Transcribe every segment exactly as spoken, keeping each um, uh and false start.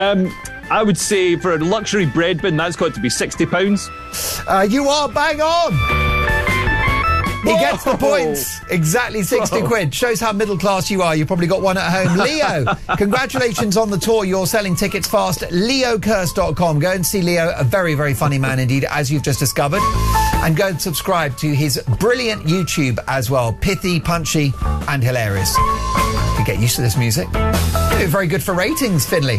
Um, I would say for a luxury bread bin, that's got to be sixty pounds. Uh, you are bang on! He gets the points. Exactly sixty quid. Shows how middle class you are. You've probably got one at home. Leo, congratulations on the tour. You're selling tickets fast. leo kearse dot com. Go and see Leo, a very, very funny man indeed, as you've just discovered. And go and subscribe to his brilliant YouTube as well. Pithy, punchy, and hilarious. You get used to this music. Very good for ratings, Finley.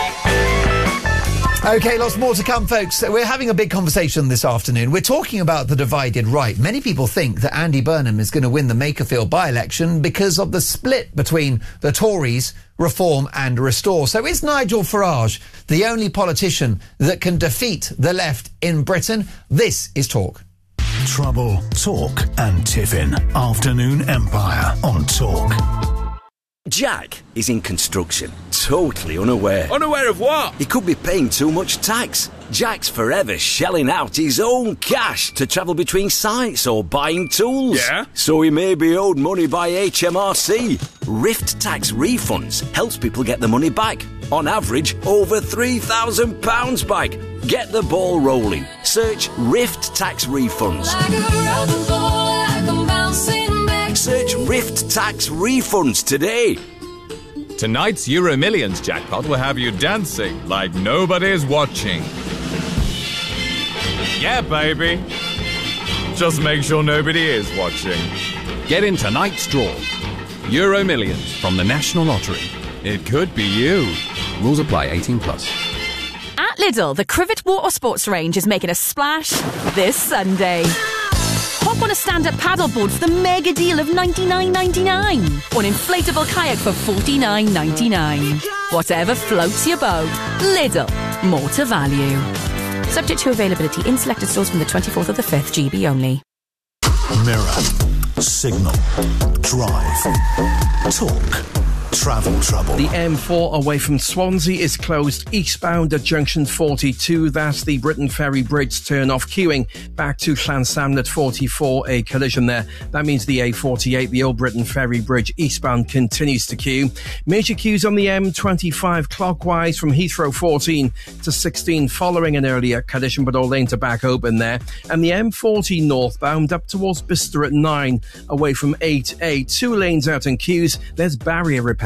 OK, lots more to come, folks. We're having a big conversation this afternoon. We're talking about the divided right. Many people think that Andy Burnham is going to win the Makerfield by-election because of the split between the Tories, Reform and Restore. So is Nigel Farage the only politician that can defeat the left in Britain? This is Talk. Trouble, Talk and Tiffin. Afternoon Empire on Talk. Jack is in construction, totally unaware. Unaware of what? He could be paying too much tax. Jack's forever shelling out his own cash to travel between sites or buying tools. Yeah? So he may be owed money by H M R C. Rift Tax Refunds helps people get the money back. On average, over three thousand pounds back. Get the ball rolling. Search Rift Tax Refunds. Like a ball, like I'm bouncing back. Search Rift Tax Refunds today. Tonight's Euro Millions jackpot will have you dancing like nobody's watching. Yeah, baby. Just make sure nobody is watching. Get in tonight's draw. Euro Millions from the National Lottery. It could be you. Rules apply. eighteen plus. At Lidl, the Crivet Water Sports range is making a splash this Sunday. Hop on a stand-up paddleboard for the mega deal of ninety-nine ninety-nine, or an inflatable kayak for forty-nine ninety-nine. Whatever floats your boat, Lidl, more to value. Subject to availability in selected stores from the twenty-fourth of the fifth, G B only. Mirror, Signal, Drive, Talk. Travel trouble. The M four away from Swansea is closed eastbound at junction forty-two. That's the Britain Ferry Bridge turn off. Queuing back to Llansamned forty-four, a collision there. That means the A forty-eight, the Old Britain Ferry Bridge eastbound, continues to queue. Major queues on the M twenty-five clockwise from Heathrow fourteen to sixteen following an earlier collision, but all lanes are back open there. And the M forty northbound up towards Bicester at nine away from eight A. Two lanes out in queues. There's barrier repair.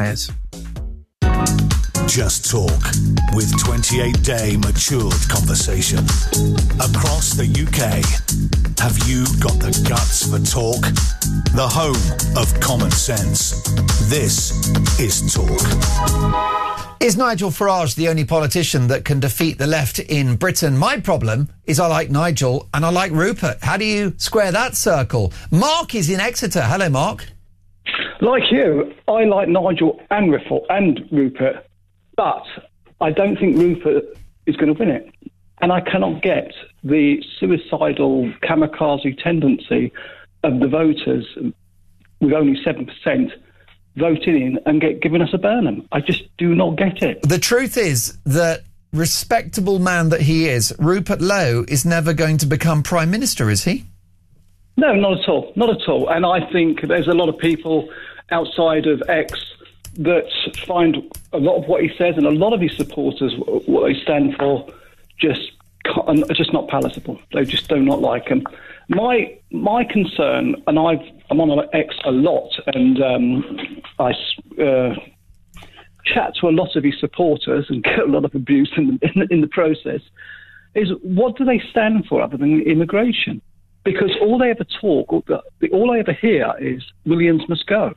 Just Talk with twenty-eight day matured conversation across the U K. Have you got the guts for talk? The home of common sense. This is Talk. Is Nigel Farage the only politician that can defeat the left in Britain? My problem is I like Nigel and I like Rupert. How do you square that circle? Mark is in Exeter. Hello, Mark. Like you, I like Nigel and, Riffle and Rupert, but I don't think Rupert is going to win it. And I cannot get the suicidal kamikaze tendency of the voters with only seven percent voting in and get given us a Burnham. I just do not get it. The truth is that, respectable man that he is, Rupert Lowe is never going to become Prime Minister, is he? No, not at all. Not at all. And I think there's a lot of people outside of X that find a lot of what he says and a lot of his supporters, what they stand for, just are just not palatable. They just do not like him. My my concern, and I've, I'm on X a lot, and um, I uh, chat to a lot of his supporters and get a lot of abuse in the, in the, in the process, is what do they stand for other than immigration? Because all they ever talk, all I ever hear is Williams must go.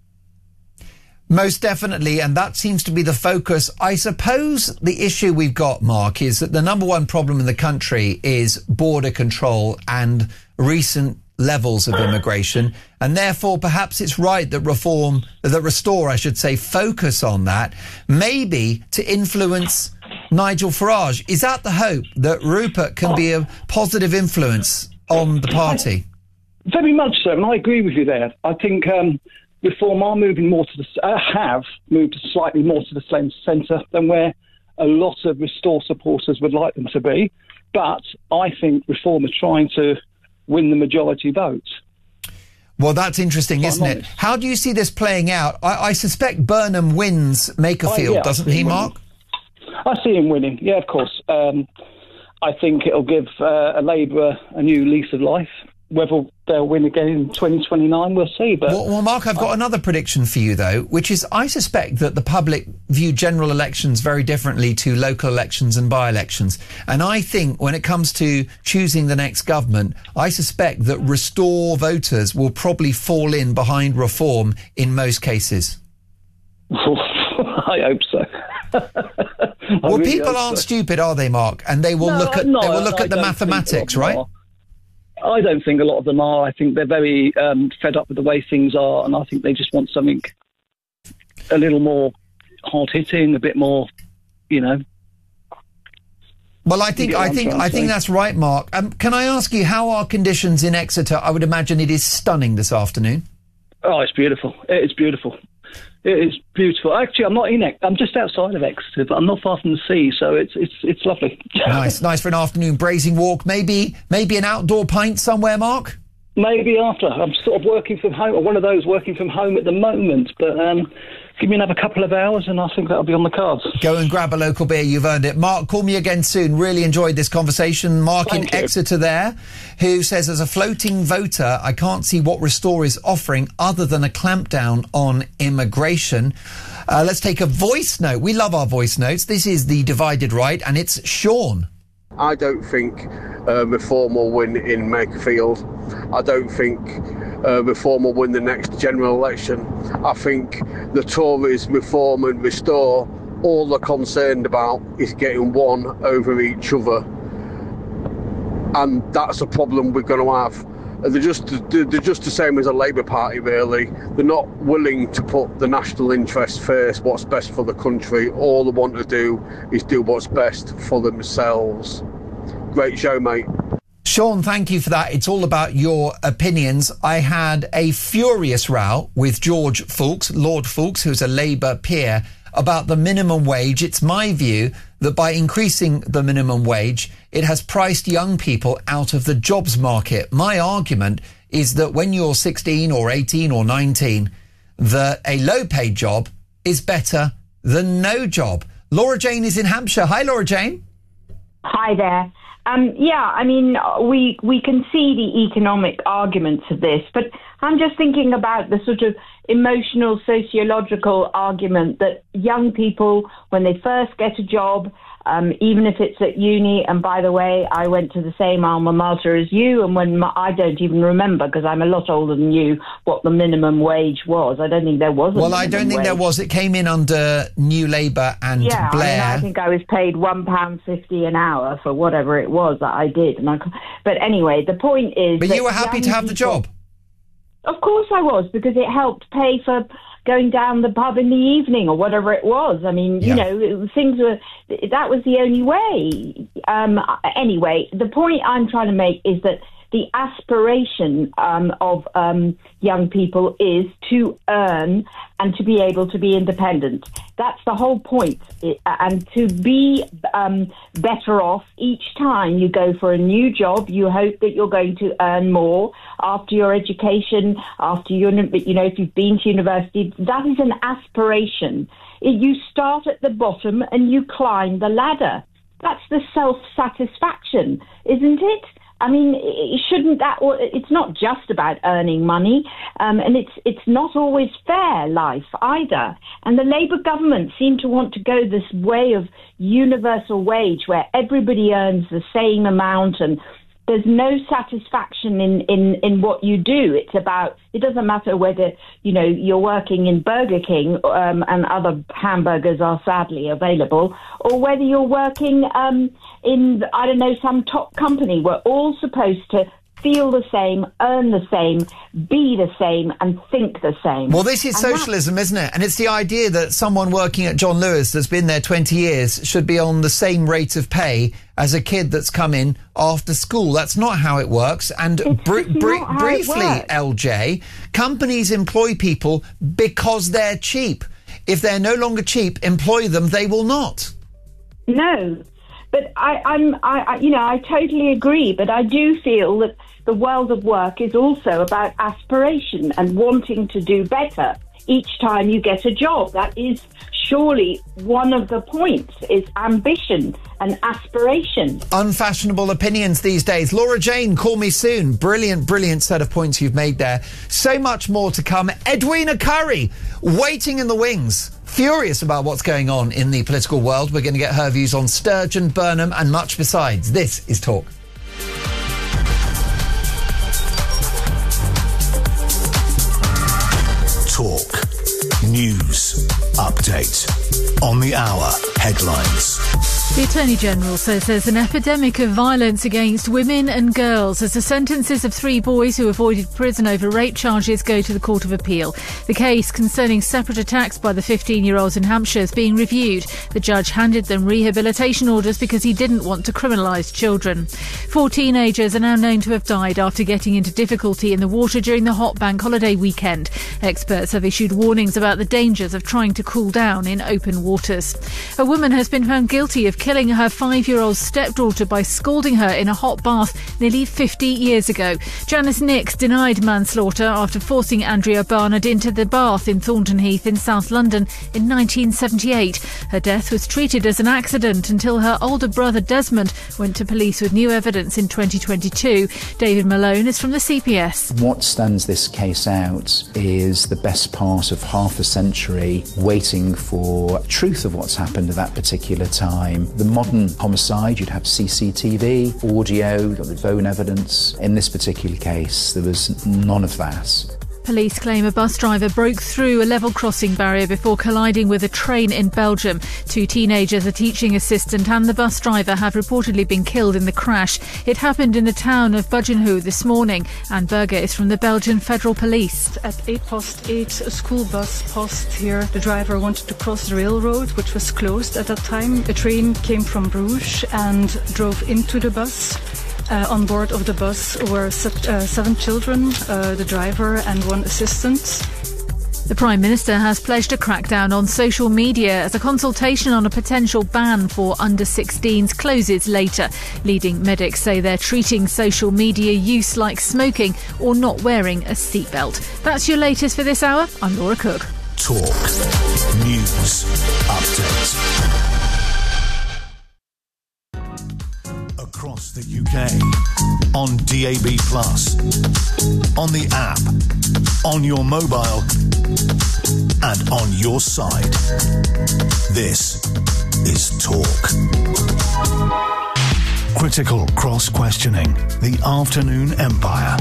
Most definitely, and that seems to be the focus. I suppose the issue we've got, Mark, is that the number one problem in the country is border control and recent levels of immigration, and therefore perhaps it's right that reform, that Restore, I should say, focus on that, maybe to influence Nigel Farage. Is that the hope, that Rupert can be a positive influence on the party? Very much so, and I agree with you there. I think um, Reform are moving more to the uh, have moved slightly more to the centre than where a lot of Restore supporters would like them to be. But I think Reform are trying to win the majority vote. Well, that's interesting, isn't it? How do you see this playing out? I, I suspect Burnham wins Makerfield, oh, yeah, doesn't he, Mark? I see him winning. Yeah, of course. Um, I think it'll give uh, a Labour a new lease of life. Whether they'll win again in twenty twenty-nine, we'll see. But well, well, Mark, I've got another prediction for you, though, which is I suspect that the public view general elections very differently to local elections and by-elections. And I think when it comes to choosing the next government, I suspect that Restore voters will probably fall in behind Reform in most cases. I hope so. Well, really people aren't so. stupid, are they, Mark? And they will No, look at no, they will look I at the don't mathematics, think a lot right? are. I don't think a lot of them are. I think they're very um, fed up with the way things are, and I think they just want something a little more hard-hitting, a bit more, you know. Well, I think You get what I I'm think trying to I think say. that's right, Mark. Um, can I ask you how are conditions in Exeter? I would imagine it is stunning this afternoon. Oh, it's beautiful. It is beautiful. It is beautiful. Actually, I'm not in Exeter. I'm just outside of Exeter, but I'm not far from the sea, so it's it's it's lovely. Nice, nice for an afternoon brazing walk. Maybe maybe an outdoor pint somewhere, Mark. Maybe after. I'm sort of working from home, or one of those working from home at the moment, but um, give me another couple of hours and I think that'll be on the cards. Go and grab a local beer, you've earned it. Mark, call me again soon. Really enjoyed this conversation. Mark Thank in you. Exeter there, who says, as a floating voter, I can't see what Restore is offering other than a clampdown on immigration. Uh, let's take a voice note. We love our voice notes. This is The Divided Right, and it's Sean. I don't think uh, Reform will win in Makerfield. I don't think uh, Reform will win the next general election. I think the Tories, Reform and Restore, all they're concerned about is getting one over each other. And that's a problem we're going to have. They're just, they're just the same as a Labour Party, really. They're not willing to put the national interest first, what's best for the country. All they want to do is do what's best for themselves. Great show, mate. Sean, thank you for that. It's all about your opinions. I had a furious row with George Foulkes, Lord Foulkes, who's a Labour peer, about the minimum wage. It's my view that by increasing the minimum wage, it has priced young people out of the jobs market. My argument is that when you're sixteen or eighteen or nineteen, that a low-paid job is better than no job. Laura Jane is in Hampshire. Hi, Laura Jane. Hi there. Um, yeah, I mean, we we can see the economic arguments of this, but I'm just thinking about the sort of emotional, sociological argument that young people, when they first get a job, um, even if it's at uni, and by the way, I went to the same alma mater as you, and when my, I don't even remember, because I'm a lot older than you, what the minimum wage was. I don't think there was a Well, I don't think wage. there was. It came in under New Labour and yeah, Blair. I, mean, I think I was paid one pound fifty an hour for whatever it was that I did. And I, but anyway, the point is... But that you were happy young to have the people- job? Of course I was, because it helped pay for going down the pub in the evening or whatever it was. I mean, Yeah. you know, it, things were... That was the only way. Um, anyway, the point I'm trying to make is that the aspiration um, of um, young people is to earn and to be able to be independent. That's the whole point. It, and to be um, better off each time you go for a new job, you hope that you're going to earn more after your education, after your, you know, if you've been to university. That is an aspiration. You start at the bottom and you climb the ladder. That's the self-satisfaction, isn't it? I mean, it shouldn't that? It's not just about earning money, um, and it's it's not always fair life either. And the Labour government seem to want to go this way of universal wage, where everybody earns the same amount, and there's no satisfaction in, in, in what you do. It's about, it doesn't matter whether, you know, you're working in Burger King um, and other hamburgers are sadly available, or whether you're working um, in, I don't know, some top company. We're all supposed to feel the same, earn the same, be the same, and think the same. Well, this is And that- socialism, isn't it? And it's the idea that someone working at John Lewis that's been there twenty years should be on the same rate of pay as a kid that's come in after school. That's not how it works. And br- just br- not how it briefly, works. L J, companies employ people because they're cheap. If they're no longer cheap, employ them, they will not. No, but I, I'm, I, I, you know, I totally agree. But I do feel that the world of work is also about aspiration and wanting to do better. each time you get a job. That is surely one of the points, is ambition and aspiration. Unfashionable opinions these days. Laura Jane, call me soon. Brilliant, brilliant set of points you've made there. So much more to come. Edwina Currie, waiting in the wings. Furious about what's going on in the political world. We're going to get her views on Sturgeon, Burnham and much besides. This is Talk. Talk. News. Update. On the hour. Headlines. The Attorney-General says there's an epidemic of violence against women and girls as the sentences of three boys who avoided prison over rape charges go to the Court of Appeal. The case concerning separate attacks by the fifteen-year-olds in Hampshire is being reviewed. The judge handed them rehabilitation orders because he didn't want to criminalise children. Four teenagers are now known to have died after getting into difficulty in the water during the hot bank holiday weekend. Experts have issued warnings about the dangers of trying to cool down in open waters. A woman has been found guilty of killing her five-year-old stepdaughter by scalding her in a hot bath nearly fifty years ago. Janice Nix denied manslaughter after forcing Andrea Barnard into the bath in Thornton Heath in South London in nineteen seventy-eight. Her death was treated as an accident until her older brother Desmond went to police with new evidence in twenty twenty-two. David Malone is from the C P S. What stands this case out is the best part of half a century waiting for truth of what's happened at that particular time. The modern homicide, you'd have C C T V, audio, you've got the phone evidence. In this particular case, there was none of that. Police claim a bus driver broke through a level crossing barrier before colliding with a train in Belgium. Two teenagers, a teaching assistant and the bus driver have reportedly been killed in the crash. It happened in the town of Budgenhou this morning. Anne Berger is from the Belgian Federal Police. At eight past eight, a school bus passed here. The driver wanted to cross the railroad, which was closed at that time. A train came from Bruges and drove into the bus. Uh, on board of the bus were se- uh, seven children, uh, the driver and one assistant. The Prime Minister has pledged a crackdown on social media as a consultation on a potential ban for under sixteens closes later. Leading medics say they're treating social media use like smoking or not wearing a seatbelt. That's your latest for this hour. I'm Laura Cook. Talk. News. Update. Across the U K, on D A B plus, on the app, on your mobile, and on your side. This is Talk. Critical cross-questioning, the afternoon empire.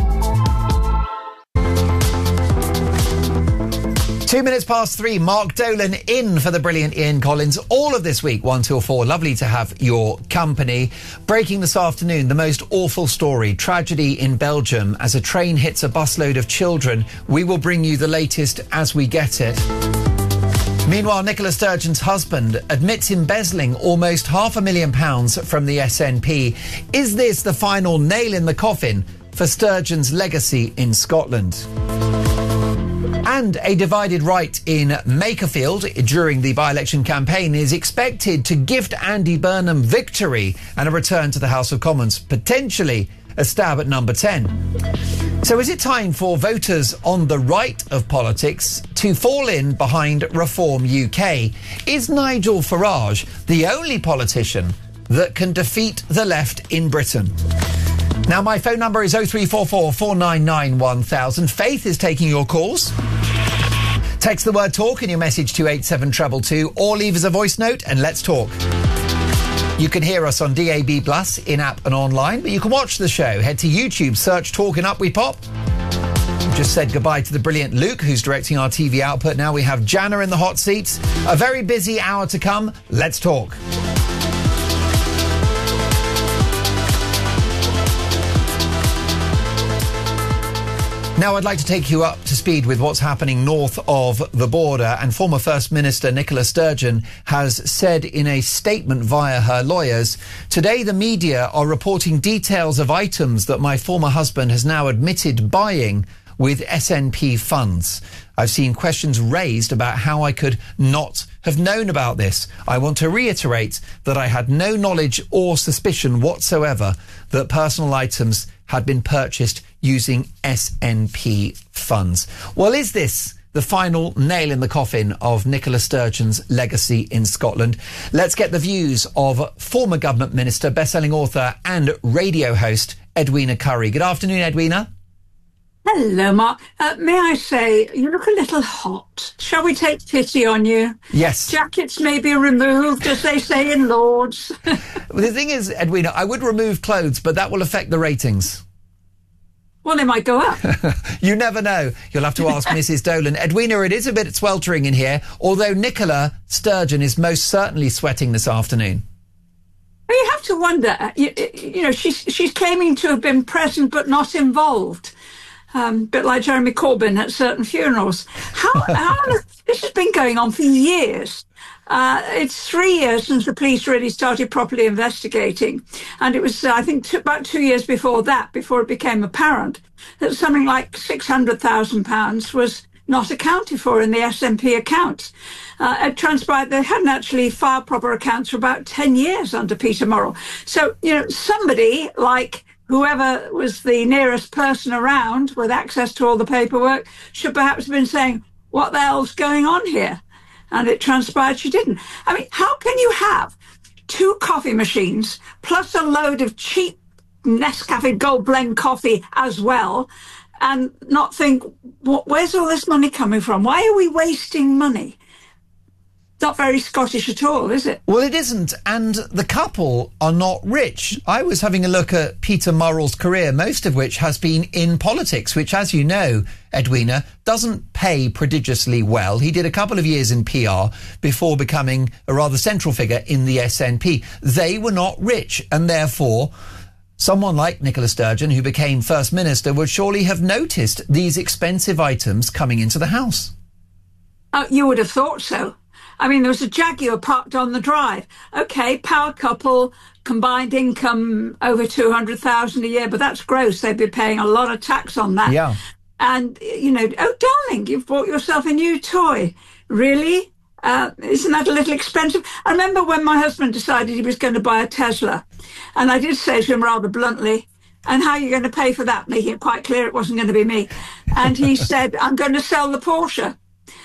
Two minutes past three, Mark Dolan in for the brilliant Ian Collins. All of this week, one till four. Lovely to have your company. Breaking this afternoon, the most awful story. Tragedy in Belgium as a train hits a busload of children. We will bring you the latest as we get it. Meanwhile, Nicola Sturgeon's husband admits embezzling almost half a million pounds from the S N P. Is this the final nail in the coffin for Sturgeon's legacy in Scotland? And a divided right in Makerfield during the by-election campaign is expected to gift Andy Burnham victory and a return to the House of Commons, potentially a stab at number ten. So is it time for voters on the right of politics to fall in behind Reform U K? Is Nigel Farage the only politician that can defeat the left in Britain? Now, my phone number is oh three four four, four nine nine, one thousand. Faith is taking your calls. Text the word TALK in your message to eight seven two two two or leave us a voice note and let's talk. You can hear us on D A B plus, in-app and online, but you can watch the show. Head to YouTube, search Talk and up we pop. Just said goodbye to the brilliant Luke, who's directing our T V output. Now we have Jana in the hot seats. A very busy hour to come. Let's talk. Now I'd like to take you up to speed with what's happening north of the border, and former First Minister Nicola Sturgeon has said in a statement via her lawyers, "Today the media are reporting details of items that my former husband has now admitted buying with S N P funds. I've seen questions raised about how I could not have known about this. I want to reiterate that I had no knowledge or suspicion whatsoever that personal items had been purchased using S N P funds." Well, is this the final nail in the coffin of Nicola Sturgeon's legacy in Scotland. Let's get the views of former government minister, best-selling author and radio host Edwina Currie. Good afternoon, Edwina. Hello, Mark. Uh, may I say, you look a little hot. Shall we take pity on you? Yes. Jackets may be removed, as they say in Lords. Well, the thing is, Edwina, I would remove clothes, but that will affect the ratings. Well, they might go up. You never know. You'll have to ask Missus Dolan. Edwina, it is a bit sweltering in here, although Nicola Sturgeon is most certainly sweating this afternoon. Well, you have to wonder, you, you know, she's, she's claiming to have been present but not involved. Um, a bit like Jeremy Corbyn at certain funerals. How, how this has been going on for years. Uh, it's three years since the police really started properly investigating. And it was, uh, I think, t- about two years before that, before it became apparent that something like six hundred thousand pounds was not accounted for in the S N P accounts. Uh, it transpired they hadn't actually filed proper accounts for about ten years under Peter Murrell. So, you know, somebody like whoever was the nearest person around with access to all the paperwork should perhaps have been saying, what the hell's going on here? And it transpired she didn't. I mean, how can you have two coffee machines plus a load of cheap Nescafe Gold Blend coffee as well and not think, what, where's all this money coming from? Why are we wasting money? Not very Scottish at all, is it? Well, it isn't. And the couple are not rich. I was having a look at Peter Murrell's career, most of which has been in politics, which, as you know, Edwina, doesn't pay prodigiously well. He did a couple of years in P R before becoming a rather central figure in the S N P. They were not rich, and therefore someone like Nicola Sturgeon, who became First Minister, would surely have noticed these expensive items coming into the house. Oh, you would have thought so. I mean, there was a Jaguar parked on the drive. OK, power couple, combined income over two hundred thousand a year, but that's gross. They'd be paying a lot of tax on that. Yeah. And, you know, oh, darling, you've bought yourself a new toy. Really? Uh, isn't that a little expensive? I remember when my husband decided he was going to buy a Tesla. And I did say to him rather bluntly, and how are you going to pay for that? Making it quite clear it wasn't going to be me. And he said, I'm going to sell the Porsche.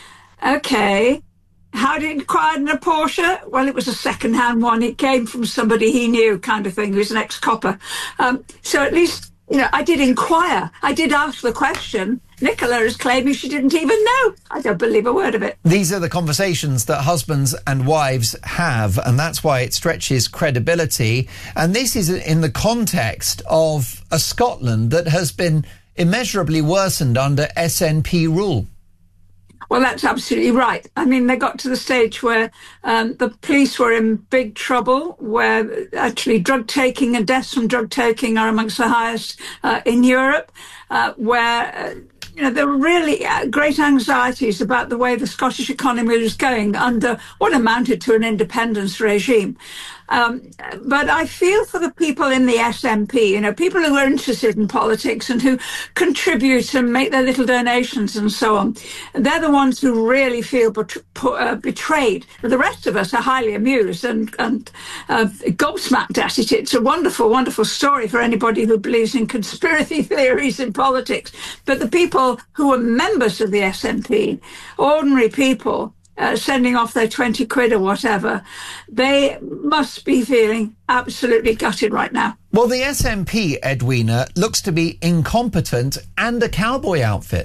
OK. How did he acquire a Porsche? Well, it was a second-hand one. It came from somebody he knew, kind of thing, who's an ex-copper. Um, so at least, you know, I did inquire. I did ask the question. Nicola is claiming she didn't even know. I don't believe a word of it. These are the conversations that husbands and wives have, and that's why it stretches credibility. And this is in the context of a Scotland that has been immeasurably worsened under S N P rule. Well, that's absolutely right. I mean, they got to the stage where um, the police were in big trouble, where actually drug taking and deaths from drug taking are amongst the highest uh, in Europe, uh, where, uh, you know, there were really uh, great anxieties about the way the Scottish economy was going under what amounted to an independence regime. Um, but I feel for the people in the S N P, you know, people who are interested in politics and who contribute and make their little donations and so on. They're the ones who really feel bet- uh, betrayed. The rest of us are highly amused and, and uh, gobsmacked at it. It's a wonderful, wonderful story for anybody who believes in conspiracy theories in politics. But the people who are members of the S N P, ordinary people, Uh, sending off their twenty quid or whatever, they must be feeling absolutely gutted right now. Well, the S N P, Edwina, looks to be incompetent and a cowboy outfit.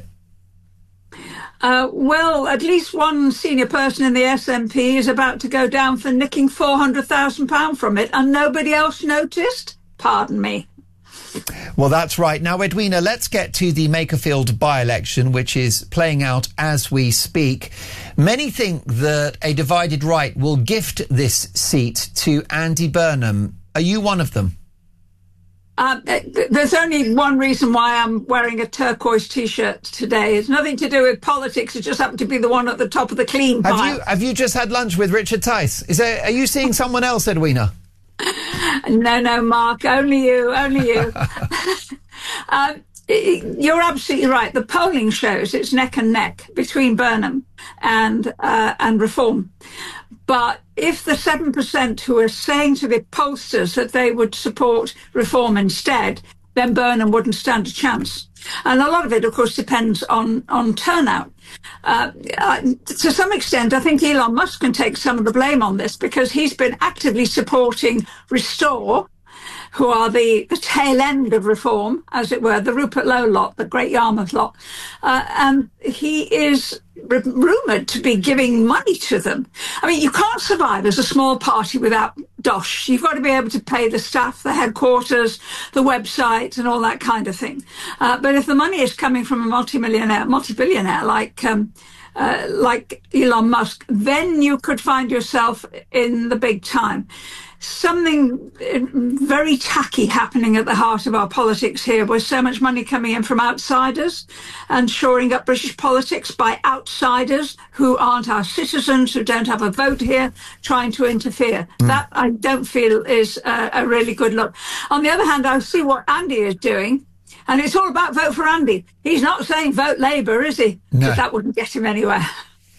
Uh, well, at least one senior person in the S N P is about to go down for nicking four hundred thousand pounds from it, and nobody else noticed? Pardon me. Well, that's right. Now, Edwina, let's get to the Makerfield by-election, which is playing out as we speak. Many think that a divided right will gift this seat to Andy Burnham. Are you one of them? Uh, there's only one reason why I'm wearing a turquoise T-shirt today. It's nothing to do with politics. It just happened to be the one at the top of the clean pile. Have you, have you just had lunch with Richard Tice? Is there, are you seeing someone else, Edwina? No, no, Mark, only you, only you. um, you're absolutely right. The polling shows it's neck and neck between Burnham and uh, and Reform. But if the seven percent who are saying to the pollsters that they would support Reform instead then Burnham wouldn't stand a chance. And a lot of it, of course, depends on, on turnout. Uh, uh, to some extent, I think Elon Musk can take some of the blame on this because he's been actively supporting Restore, who are the, the tail end of reform, as it were, the Rupert Lowe lot, the Great Yarmouth lot. Uh, and he is r- rumoured to be giving money to them. I mean, you can't survive as a small party without dosh. You've got to be able to pay the staff, the headquarters, the website, and all that kind of thing. Uh, but if the money is coming from a multimillionaire, multi-billionaire like... Um, Uh, like Elon Musk, then you could find yourself in the big time. Something very tacky happening at the heart of our politics here, with so much money coming in from outsiders and shoring up British politics by outsiders who aren't our citizens, who don't have a vote here, trying to interfere. Mm. That I don't feel is a, a really good look. On the other hand, I see what Andy is doing. And it's all about vote for Andy. He's not saying vote Labour, is he? No. But that wouldn't get him anywhere.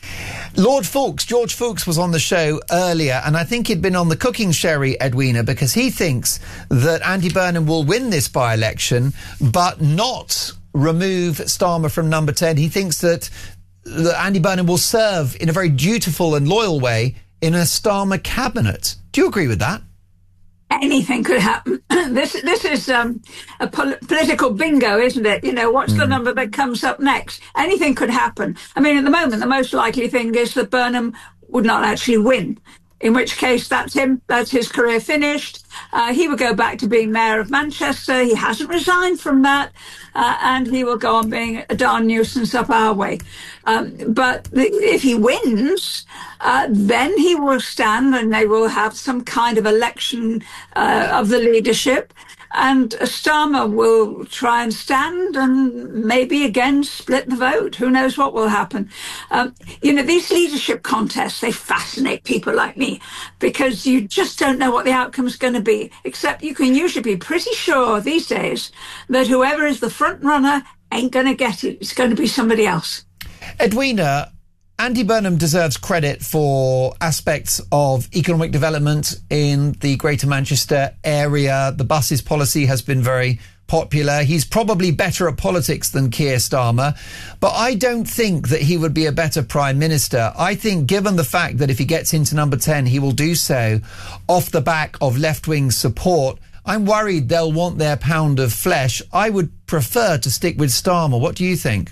Lord Fawkes, George Fawkes was on the show earlier, and I think he'd been on the cooking sherry, Edwina, because he thinks that Andy Burnham will win this by-election, but not remove Starmer from number ten. He thinks that, that Andy Burnham will serve in a very dutiful and loyal way in a Starmer cabinet. Do you agree with that? Anything could happen. this this is um, a pol- political bingo, isn't it? You know, what's mm. the number that comes up next? Anything could happen. I mean, at the moment, the most likely thing is that Burnham would not actually win, in which case that's him, that's his career finished. Uh, he would go back to being Mayor of Manchester. He hasn't resigned from that. Uh, and he will go on being a darn nuisance up our way. Um, but the, if he wins, uh, then he will stand and they will have some kind of election uh, of the leadership. And Starmer will try and stand and maybe again split the vote. Who knows what will happen? Um, you know, these leadership contests, they fascinate people like me because you just don't know what the outcome is going to be, except you can usually be pretty sure these days that whoever is the front runner ain't going to get it. It's going to be somebody else. Edwina, Andy Burnham deserves credit for aspects of economic development in the Greater Manchester area. The buses policy has been very popular. He's probably better at politics than Keir Starmer, but I don't think that he would be a better Prime Minister. I think, given the fact that if he gets into number ten, he will do so off the back of left-wing support, I'm worried they'll want their pound of flesh. I would prefer to stick with Starmer. What do you think?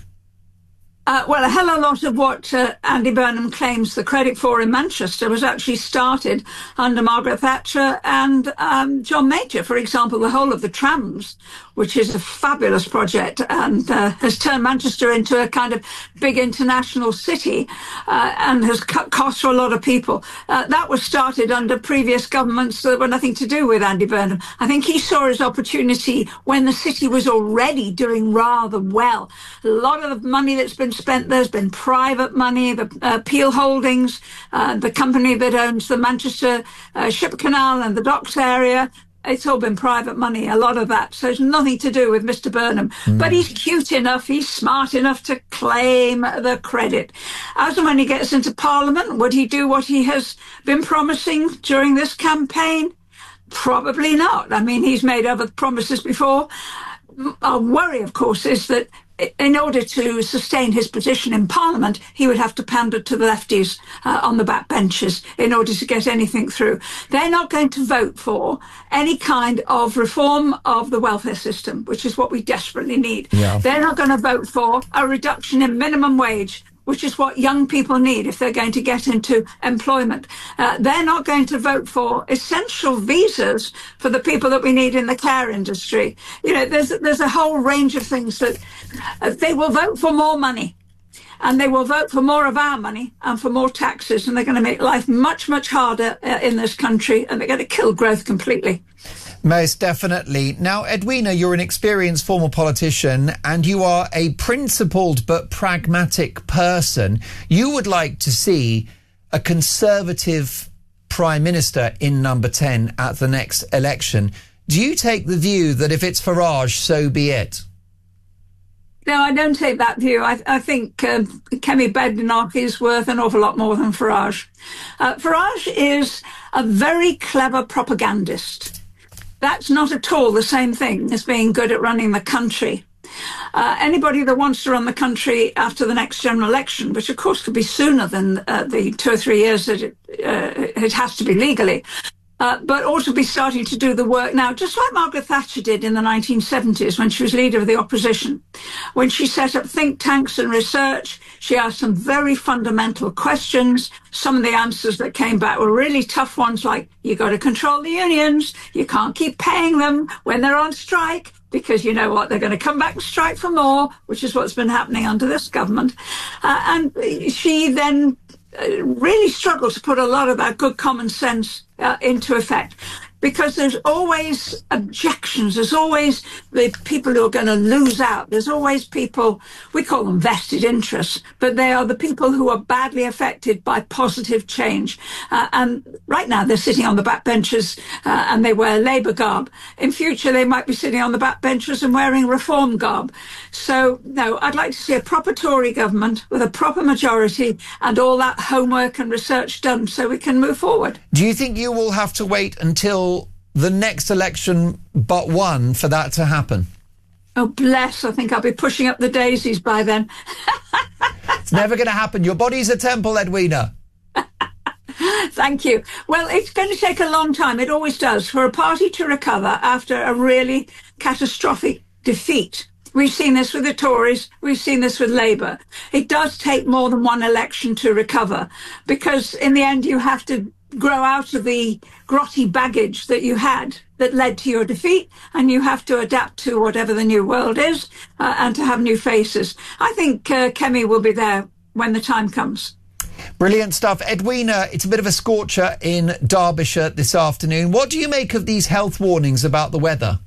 Uh, well, a hell of a lot of what uh, Andy Burnham claims the credit for in Manchester was actually started under Margaret Thatcher and um, John Major. For example, the whole of the trams, which is a fabulous project and uh, has turned Manchester into a kind of big international city uh, and has cut costs for a lot of people. Uh, that was started under previous governments that were nothing to do with Andy Burnham. I think he saw his opportunity when the city was already doing rather well. A lot of the money that's been spent, there's been private money, the uh, Peel Holdings, uh, the company that owns the Manchester uh, Ship Canal and the docks area. It's all been private money, a lot of that. So it's nothing to do with Mister Burnham. Mm. But he's cute enough, he's smart enough to claim the credit. As and when he gets into Parliament, would he do what he has been promising during this campaign? Probably not. I mean, he's made other promises before. Our worry, of course, is that in order to sustain his position in Parliament, he would have to pander to the lefties uh, on the back benches in order to get anything through. They're not going to vote for any kind of reform of the welfare system, which is what we desperately need. Yeah. They're not going to vote for a reduction in minimum wage, which is what young people need if they're going to get into employment. Uh, they're not going to vote for essential visas for the people that we need in the care industry. You know, there's there's a whole range of things that uh, they will vote for more money. And they will vote for more of our money and for more taxes. And they're going to make life much, much harder uh, in this country. And they're going to kill growth completely. Most definitely. Now, Edwina, you're an experienced former politician and you are a principled but pragmatic person. You would like to see a Conservative Prime Minister in number ten at the next election. Do you take the view that if it's Farage, so be it? No, I don't take that view. I, I think uh, Kemi Badenoch is worth an awful lot more than Farage. Uh, Farage is a very clever propagandist. That's not at all the same thing as being good at running the country. Uh, anybody that wants to run the country after the next general election, which of course could be sooner than uh, the two or three years that it, uh, it has to be legally, uh, but ought to be starting to do the work now, just like Margaret Thatcher did in the nineteen seventies when she was leader of the opposition. When she set up think tanks and research, she asked some very fundamental questions. Some of the answers that came back were really tough ones, like you got to control the unions, you can't keep paying them when they're on strike, because you know what, they're going to come back and strike for more, which is what's been happening under this government. Uh, and she then uh, really struggled to put a lot of that good common sense uh, into effect. Because there's always objections, there's always the people who are going to lose out, there's always people, we call them vested interests, but they are the people who are badly affected by positive change. Uh, and right now they're sitting on the backbenches uh, and they wear Labour garb. In future they might be sitting on the backbenches and wearing Reform garb. So, no, I'd like to see a proper Tory government with a proper majority and all that homework and research done so we can move forward. Do you think you will have to wait until the next election but one for that to happen? Oh, bless. I think I'll be pushing up the daisies by then. It's never going to happen. Your body's a temple, Edwina. Thank you. Well, it's going to take a long time. It always does for a party to recover after a really catastrophic defeat. We've seen this with the Tories. We've seen this with Labour. It does take more than one election to recover, because in the end you have to grow out of the grotty baggage that you had that led to your defeat, and you have to adapt to whatever the new world is uh, and to have new faces. I think uh, Kemi will be there when the time comes. Brilliant stuff. Edwina, it's a bit of a scorcher in Derbyshire this afternoon. What do you make of these health warnings about the weather?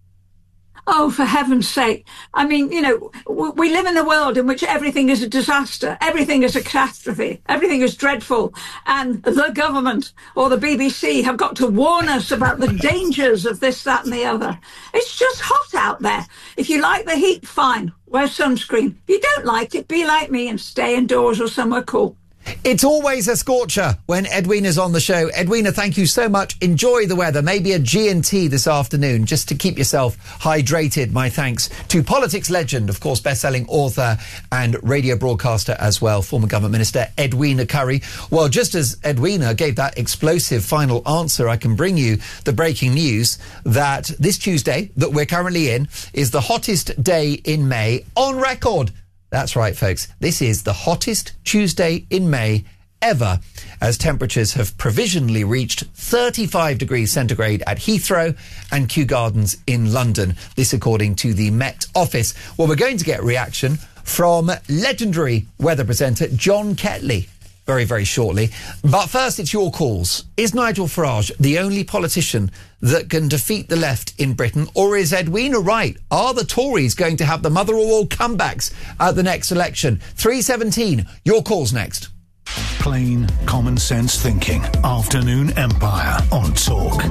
Oh, for heaven's sake. I mean, you know, we live in a world in which everything is a disaster. Everything is a catastrophe. Everything is dreadful. And the government or the B B C have got to warn us about the dangers of this, that and the other. It's just hot out there. If you like the heat, fine. Wear sunscreen. If you don't like it, be like me and stay indoors or somewhere cool. It's always a scorcher when Edwina's on the show. Edwina, thank you so much. Enjoy the weather. Maybe a G and T this afternoon just to keep yourself hydrated. My thanks to politics legend, of course, best-selling author and radio broadcaster as well, former government minister Edwina Currie. Well, just as Edwina gave that explosive final answer, I can bring you the breaking news that this Tuesday that we're currently in is the hottest day in May on record. That's right, folks. This is the hottest Tuesday in May ever, as temperatures have provisionally reached thirty-five degrees centigrade at Heathrow and Kew Gardens in London. This according to the Met Office. Well, we're going to get reaction from legendary weather presenter John Ketley very, very shortly. But first, it's your calls. Is Nigel Farage the only politician that can defeat the left in Britain? Or is Edwina right? Are the Tories going to have the mother of all comebacks at the next election? three seventeen, your calls next. Plain common sense thinking. Afternoon Empire on Talk.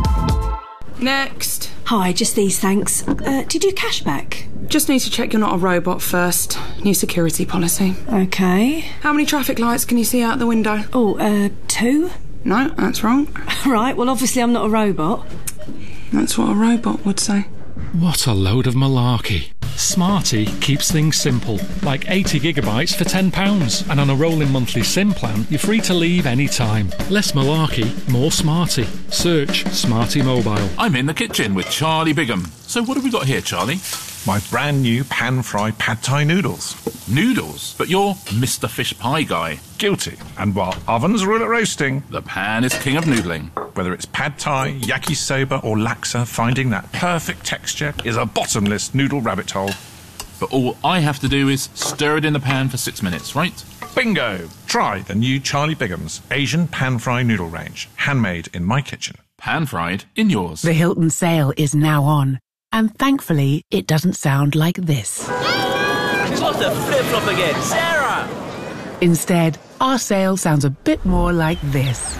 Next. Hi, just these, thanks. Uh, do you do cashback? Just need to check you're not a robot first. New security policy. Okay. How many traffic lights can you see out the window? Oh, uh, two? No, that's wrong. Right, well, obviously I'm not a robot. That's what a robot would say. What a load of malarkey. Smarty keeps things simple, like eighty gigabytes for ten pounds. And on a rolling monthly SIM plan, you're free to leave any time. Less malarkey, more smarty. Search Smarty Mobile. I'm in the kitchen with Charlie Bigham. So what have we got here, Charlie? My brand new pan-fried pad thai noodles. Noodles? But you're Mister Fish Pie guy. Guilty. And while ovens rule at roasting, the pan is king of noodling. Whether it's pad thai, yakisoba or laksa, finding that perfect texture is a bottomless noodle rabbit hole. But all I have to do is stir it in the pan for six minutes, right? Bingo! Try the new Charlie Bigham's Asian pan-fried noodle range. Handmade in my kitchen. Pan-fried in yours. The Hilton sale is now on. And thankfully, it doesn't sound like this. She's lost her flip-flop again. Sarah! Instead, our sale sounds a bit more like this.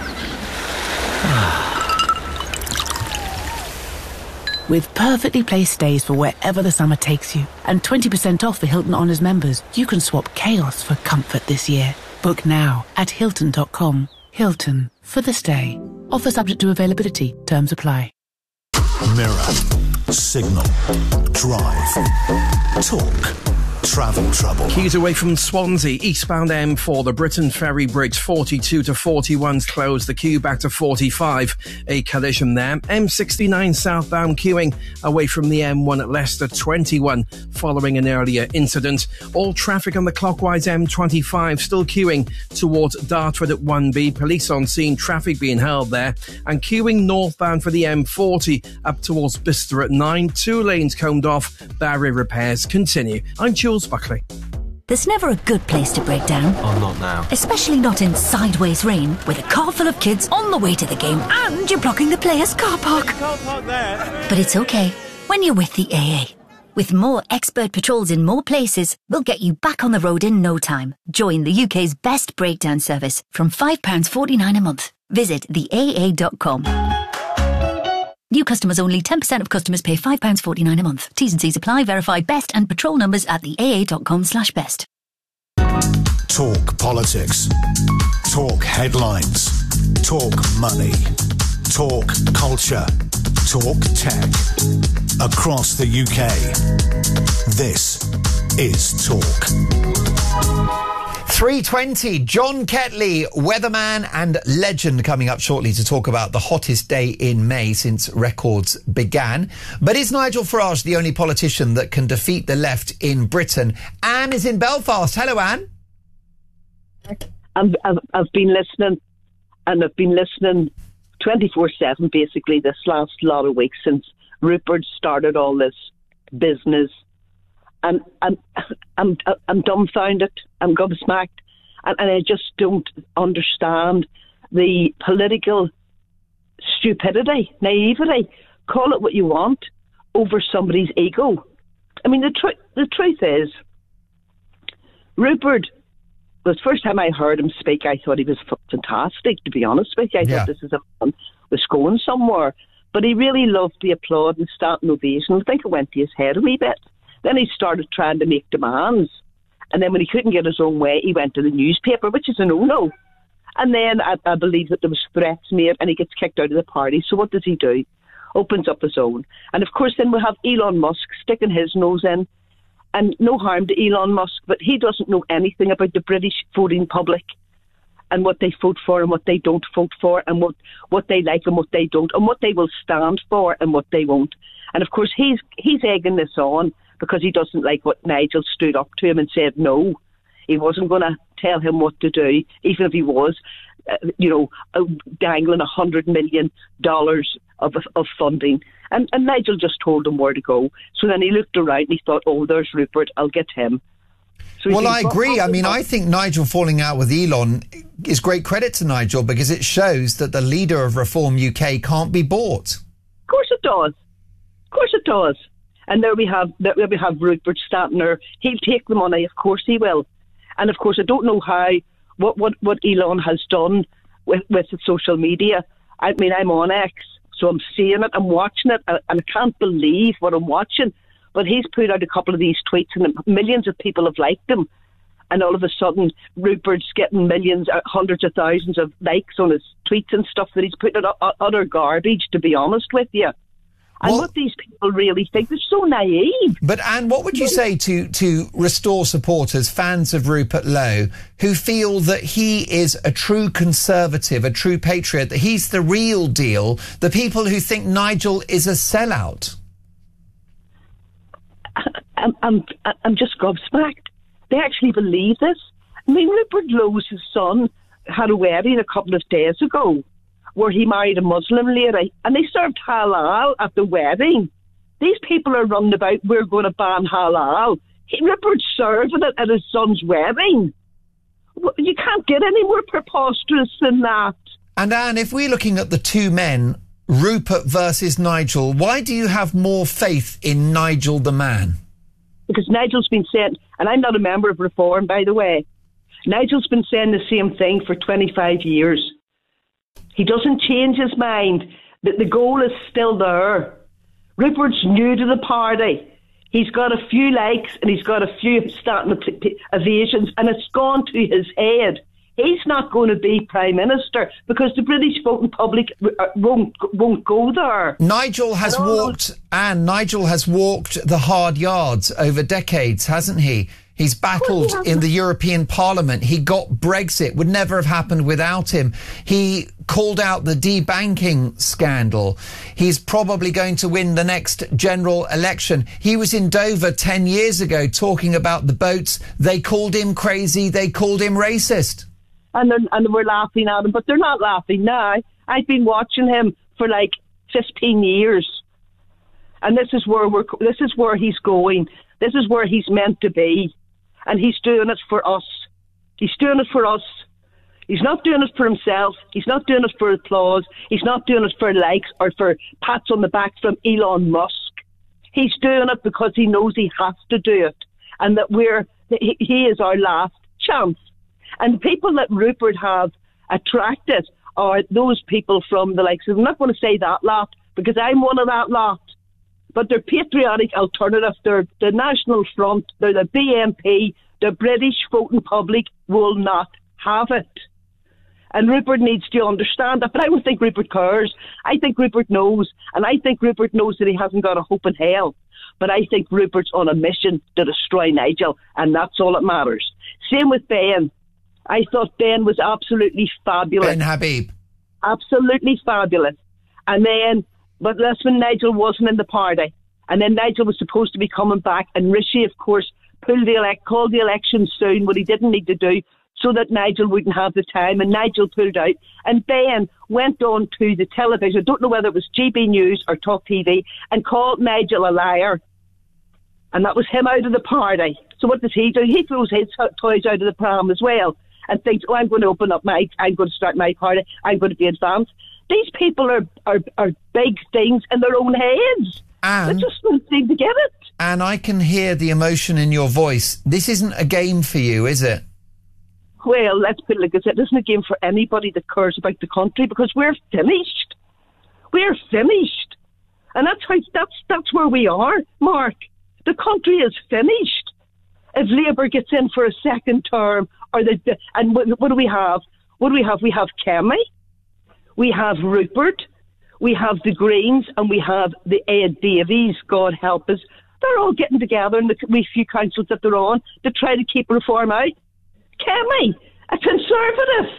With perfectly placed stays for wherever the summer takes you, and twenty percent off for Hilton Honors members, you can swap chaos for comfort this year. Book now at Hilton dot com. Hilton, for the stay. Offer subject to availability. Terms apply. Mirror, Signal, Drive, Talk, Travel Trouble. Keys away from Swansea, eastbound M four, the Britain Ferry Bridge, forty-two to forty-one's closed, the queue back to forty-five, a collision there. M sixty-nine southbound queuing away from the M one at Leicester, twenty-one, following an earlier incident. All traffic on the clockwise M twenty-five still queuing towards Dartford at one B, police on scene, traffic being held there, and queuing northbound for the M forty up towards Bicester at nine, two lanes combed off, barrier repairs continue. I'm Jules Buckley. There's never a good place to break down. Oh, not now. Especially not in sideways rain, with a car full of kids on the way to the game and you're blocking the players' car park. Can't park there. But it's okay when you're with the A A. With more expert patrols in more places, we'll get you back on the road in no time. Join the U K's best breakdown service from five pounds forty-nine a month. Visit the A A dot com. New customers only. ten percent of customers pay five pounds forty-nine a month. T's and C's apply. Verify best and patrol numbers at the A A dot com slash best. Talk politics. Talk headlines. Talk money. Talk culture. Talk tech. Across the U K. This is Talk. three twenty, John Ketley, weatherman and legend, coming up shortly to talk about the hottest day in May since records began. But is Nigel Farage the only politician that can defeat the left in Britain? Anne is in Belfast. Hello, Anne. I've, I've, I've been listening, and I've been listening twenty-four seven basically this last lot of weeks since Rupert started all this business. And I'm, I'm, I'm dumbfounded. I'm gobsmacked, and, and I just don't understand the political stupidity, naivety. Call it what you want, over somebody's ego. I mean, the truth. The truth is, Rupert. The first time I heard him speak, I thought he was fantastic. To be honest with you, I yeah. thought this is a fun, was going somewhere. But he really loved the applaud and standing ovation. I think it went to his head a wee bit. Then he started trying to make demands. And then when he couldn't get his own way, he went to the newspaper, which is a no-no. And then I, I believe that there was threats made and he gets kicked out of the party. So what does he do? Opens up his own. And of course then we'll have Elon Musk sticking his nose in. And no harm to Elon Musk, but he doesn't know anything about the British voting public and what they vote for and what they don't vote for and what, what they like and what they don't and what they will stand for and what they won't. And of course he's he's egging this on because he doesn't like what Nigel stood up to him and said no. He wasn't going to tell him what to do, even if he was, uh, you know, uh, dangling a hundred million dollars of of funding. And, and Nigel just told him where to go. So then he looked around and he thought, oh, there's Rupert, I'll get him. So well, I agree. I mean, I think Nigel falling out with Elon is great credit to Nigel because it shows that the leader of Reform U K can't be bought. Of course it does. Of course it does. And there we have there we have Rupert Statner. He'll take the money, of course he will. And of course, I don't know how, what, what, what Elon has done with, with the social media. I mean, I'm on X. So I'm seeing it, I'm watching it, and I can't believe what I'm watching. But he's put out a couple of these tweets, and millions of people have liked them. And all of a sudden, Rupert's getting millions, hundreds of thousands of likes on his tweets and stuff that he's putting out utter garbage, to be honest with you. And well, what these people really think, they're so naive. But Anne, what would you say to, to Restore supporters, fans of Rupert Lowe, who feel that he is a true conservative, a true patriot, that he's the real deal, the people who think Nigel is a sellout? I'm, I'm, I'm just gobsmacked. They actually believe this. I mean, Rupert Lowe's son had a wedding a couple of days ago, where he married a Muslim lady, and they served halal at the wedding. These people are running about, we're going to ban halal. He, Rupert's serving it at his son's wedding. You can't get any more preposterous than that. And Anne, if we're looking at the two men, Rupert versus Nigel, why do you have more faith in Nigel the man? Because Nigel's been saying, and I'm not a member of Reform, by the way, Nigel's been saying the same thing for twenty-five years. He doesn't change his mind. The, the goal is still there. Rupert's new to the party. He's got a few likes and he's got a few starting evasions, and it's gone to his head. He's not going to be Prime Minister because the British voting public won't won't go there. Nigel has walked, and Nigel has walked the hard yards over decades, hasn't he? He's battled in the European Parliament. He got Brexit. Would never have happened without him. He called out the debanking scandal. He's probably going to win the next general election. He was in Dover ten years ago talking about the boats. They called him crazy. They called him racist. And then, and we're laughing at him, but they're not laughing now. I've been watching him for like fifteen years. And this is where we're, this is where he's going. This is where he's meant to be. And he's doing it for us. He's doing it for us. He's not doing it for himself. He's not doing it for applause. He's not doing it for likes or for pats on the back from Elon Musk. He's doing it because he knows he has to do it. And that we're, he, he is our last chance. And the people that Rupert have attracted are those people from the likes of, I'm not going to say that lot, because I'm one of that lot. But they're patriotic alternatives. They're the National Front. They're the B N P. The British voting public will not have it. And Rupert needs to understand that. But I don't think Rupert cares. I think Rupert knows. And I think Rupert knows that he hasn't got a hope in hell. But I think Rupert's on a mission to destroy Nigel. And that's all that matters. Same with Ben. I thought Ben was absolutely fabulous. Ben Habib. Absolutely fabulous. And then... But that's when Nigel wasn't in the party. And then Nigel was supposed to be coming back. And Rishi, of course, pulled the elect, called the election soon, what he didn't need to do, so that Nigel wouldn't have the time. And Nigel pulled out. And Ben went on to the television, I don't know whether it was G B News or Talk T V, and called Nigel a liar. And that was him out of the party. So what does he do? He throws his toys out of the pram as well and thinks, oh, I'm going to open up my, I'm going to start my party, I'm going to be advanced. These people are, are, are big things in their own heads. And, they just don't seem to get it. And I can hear the emotion in your voice. This isn't a game for you, is it? Well, let's put it like this. It isn't a game for anybody that cares about the country because we're finished. We're finished. And that's how, that's, that's where we are, Mark. The country is finished. If Labour gets in for a second term, or the, the and what, what do we have? What do we have? We have Kemi. We have Rupert, we have the Greens, and we have the Ed Davies, God help us. They're all getting together in the wee few councils that they're on to try to keep reform out. Kemi, a Conservative,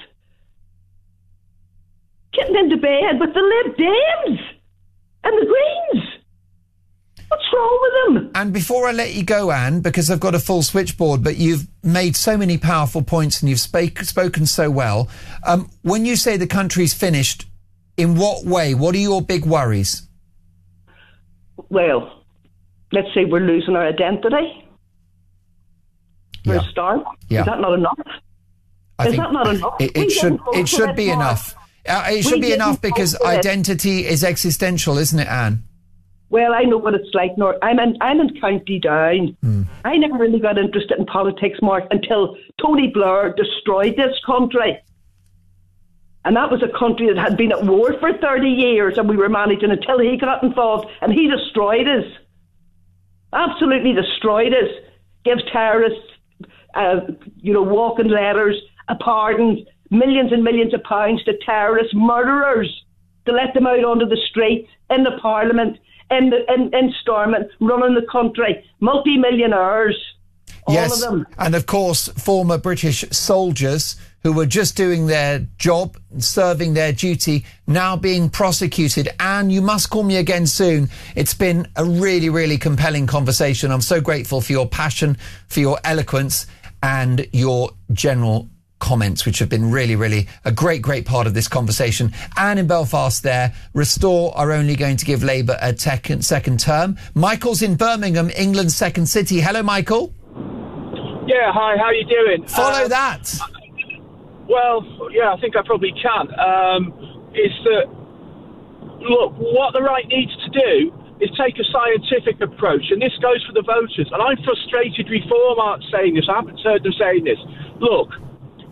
getting into bed with the Lib Dems and the Greens. What's wrong with them? And before I let you go, Anne, because I've got a full switchboard, but you've made so many powerful points and you've spake, spoken so well. Um, when you say the country's finished, in what way? What are your big worries? Well, let's say we're losing our identity. For Yeah. a start. Yeah. Is that not enough? I is think that not enough? It, We it should didn't vote it for should it, be Mark. enough. Uh, it should We be didn't enough vote because for it. identity is existential, isn't it, Anne? Well, I know what it's like, Nor. I'm in, I'm in County Down. Mm. I never really got interested in politics, Mark, until Tony Blair destroyed this country. And that was a country that had been at war for thirty years and we were managing until he got involved and he destroyed us. Absolutely destroyed us. Gives terrorists, uh, you know, walking letters, a pardon, millions and millions of pounds to terrorist murderers to let them out onto the street, in the parliament, in the in, in Stormont, running the country, multi-millionaires, all Yes, of them. and of course, former British soldiers who were just doing their job, serving their duty, now being prosecuted. And you must call me again soon. It's been a really, really compelling conversation. I'm so grateful for your passion, for your eloquence, and your general comments, which have been really, really a great, great part of this conversation. Anne in Belfast there. Restore are only going to give Labour a tec- second term. Michael's in Birmingham, England's second city. Hello, Michael. Yeah, hi, how you doing? Follow uh, that. Well, yeah, I think I probably can. Um, is that, look, what the right needs to do is take a scientific approach, and this goes for the voters. And I'm frustrated Reform aren't saying this. I haven't heard them saying this. Look,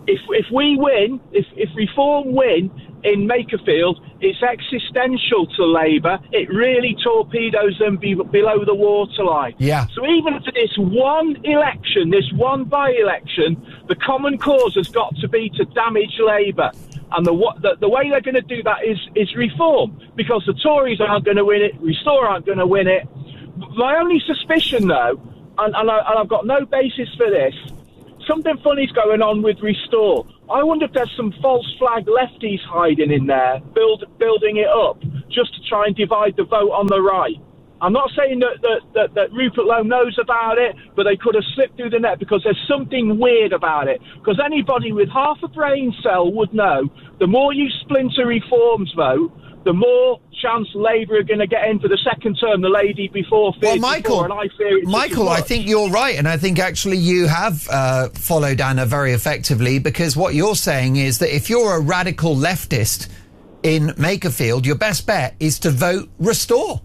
if if we win, if if Reform win in Makerfield, it's existential to Labour. It really torpedoes them be, below the waterline. Yeah. So even for this one election, this one by-election, the common cause has got to be to damage Labour. And the, the the way they're going to do that is is Reform, because the Tories aren't going to win it, Restore aren't going to win it. My only suspicion, though, and, and, I, and I've got no basis for this, something funny's going on with Restore. I wonder if there's some false flag lefties hiding in there, build, building it up, just to try and divide the vote on the right. I'm not saying that, that, that, that Rupert Lowe knows about it, but they could have slipped through the net because there's something weird about it. Because anybody with half a brain cell would know the more you splinter Reform's vote, the more chance Labour are going to get in for the second term the lady before feared well, Michael, before, and I fear it's Michael, I think you're right, and I think actually you have uh, followed Anna very effectively, because what you're saying is that if you're a radical leftist in Makerfield, your best bet is to vote Restore.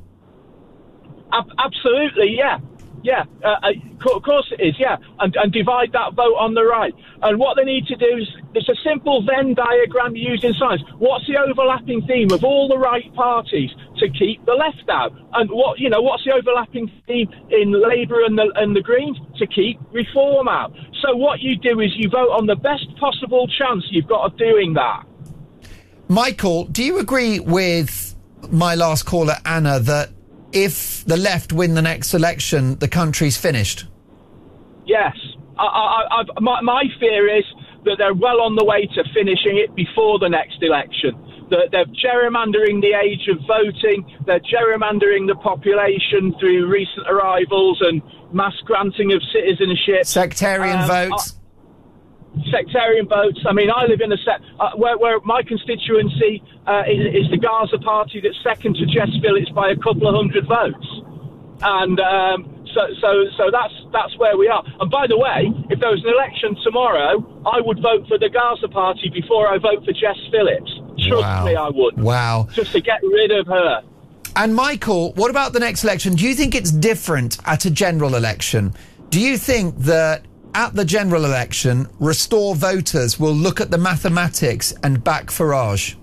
Ab- absolutely, yeah. Yeah, uh, uh, of course it is, yeah. And, and divide that vote on the right. And what they need to do is, it's a simple Venn diagram used in science. What's the overlapping theme of all the right parties to keep the left out? And what, you know, what's the overlapping theme in Labour and the, and the Greens? To keep Reform out. So what you do is you vote on the best possible chance you've got of doing that. Michael, do you agree with my last caller, Anna, that if the left win the next election, the country's finished? Yes. I, I, I, my, my fear is that they're well on the way to finishing it before the next election. That they're gerrymandering the age of voting, they're gerrymandering the population through recent arrivals and mass granting of citizenship. Sectarian um, votes. I, sectarian votes. I mean, I live in a set uh, where, where my constituency uh, is, is the Gaza Party that's second to Jess Phillips by a couple of hundred votes, and um, so so so that's that's where we are. And by the way, if there was an election tomorrow, I would vote for the Gaza Party before I vote for Jess Phillips. Trust Wow. me, I would. Wow. Just to get rid of her. And Michael, what about the next election? Do you think it's different at a general election? Do you think that at the general election, Restore voters will look at the mathematics and back Farage?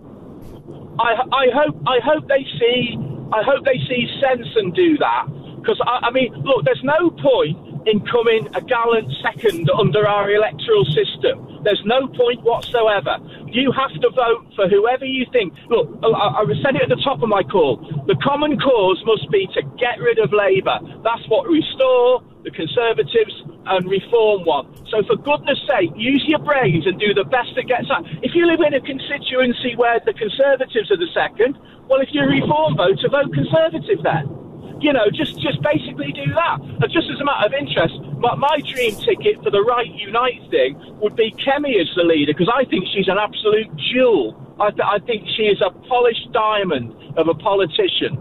I, I hope I hope they see I hope they see sense and do that, because I, I mean, look, there's no point in coming a gallant second under our electoral system. There's no point whatsoever. You have to vote for whoever you think. Look, I, I said it at the top of my call. The common cause must be to get rid of Labour. That's what Restore, the Conservatives and Reform want. So for goodness sake, use your brains and do the best that gets out. If you live in a constituency where the Conservatives are the second, well, if you're a Reform voter, vote Conservative then. You know, just, just basically do that. And just as a matter of interest, my, my dream ticket for the Right Unite thing would be Kemi as the leader, because I think she's an absolute jewel. I, th- I think she is a polished diamond of a politician.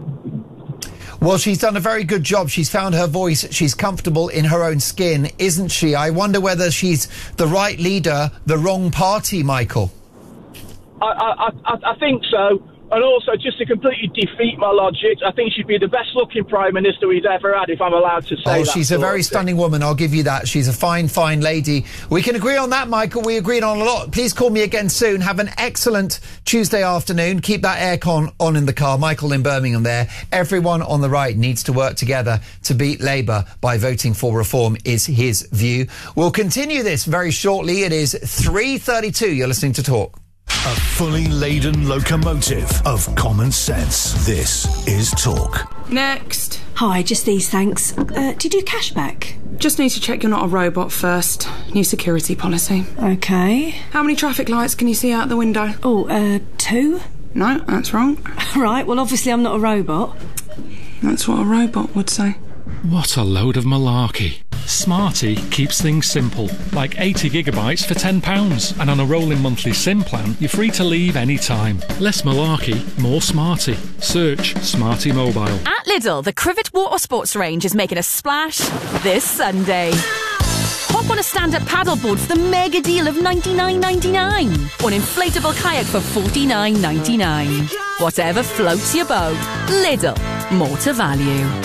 Well, she's done a very good job. She's found her voice. She's comfortable in her own skin, isn't she? I wonder whether she's the right leader, the wrong party, Michael. I, I, I, I think so. And also, just to completely defeat my logic, I think she'd be the best-looking Prime Minister we've ever had, if I'm allowed to say that. Oh, she's a very stunning woman, I'll give you that. She's a fine, fine lady. We can agree on that, Michael. We agreed on a lot. Please call me again soon. Have an excellent Tuesday afternoon. Keep that aircon on in the car. Michael in Birmingham there. Everyone on the right needs to work together to beat Labour by voting for Reform, is his view. We'll continue this very shortly. It is three thirty-two. You're listening to Talk. A fully laden locomotive of common sense. This is Talk. Next. Hi, just these, thanks. Uh, do you do cashback? Just need to check you're not a robot first. New security policy. Okay. How many traffic lights can you see out the window? Oh, uh, two? No, that's wrong. Right, well, obviously I'm not a robot. That's what a robot would say. What a load of malarkey. Smarty keeps things simple, like eighty gigabytes for ten pounds. And on a rolling monthly SIM plan, you're free to leave any time. Less malarkey, more Smarty. Search Smarty Mobile. At Lidl, the Crivet Water Sports range is making a splash this Sunday. Hop on a stand-up paddleboard for the mega deal of ninety-nine ninety-nine, or an inflatable kayak for forty-nine ninety-nine. Whatever floats your boat, Lidl, more to value.